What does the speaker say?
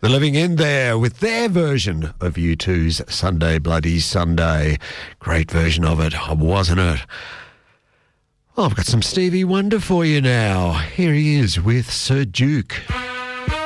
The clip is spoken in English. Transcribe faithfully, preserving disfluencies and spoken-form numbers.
The Living End there with their version of U two's Sunday Bloody Sunday. Great version of it, wasn't it? Well, I've got some Stevie Wonder for you now. Here he is with Sir Duke.